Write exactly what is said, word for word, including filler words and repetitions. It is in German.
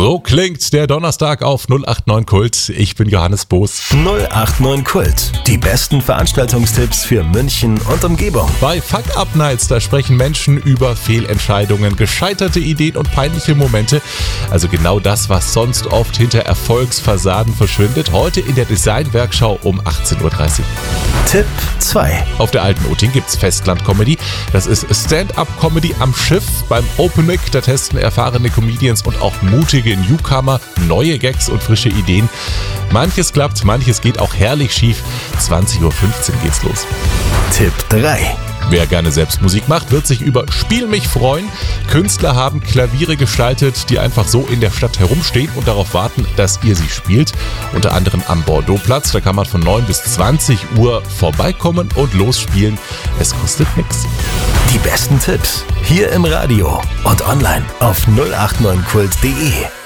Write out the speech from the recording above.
So klingt der Donnerstag auf null acht neun Kult. Ich bin Johannes Boos. null acht neun Kult. Die besten Veranstaltungstipps für München und Umgebung. Bei Fuck Up Nights, da sprechen Menschen über Fehlentscheidungen, gescheiterte Ideen und peinliche Momente. Also genau das, was sonst oft hinter Erfolgsfassaden verschwindet. Heute in der Design-Werkschau um achtzehn Uhr dreißig. Tipp zwei. Auf der Alten Utting gibt's Festland-Comedy. Das ist Stand-Up-Comedy am Schiff. Beim Open Mic, da testen erfahrene Comedians und auch mutige Newcomer neue Gags und frische Ideen. Manches klappt, manches geht auch herrlich schief. zwanzig Uhr fünfzehn geht's los. Tipp drei. Wer gerne selbst Musik macht, wird sich über Spiel mich freuen. Künstler haben Klaviere gestaltet, die einfach so in der Stadt herumstehen und darauf warten, dass ihr sie spielt. Unter anderem am Bordeauxplatz. Da kann man von neun bis zwanzig Uhr vorbeikommen und losspielen. Es kostet nichts. Die besten Tipps hier im Radio und online auf null acht neun kult punkt de.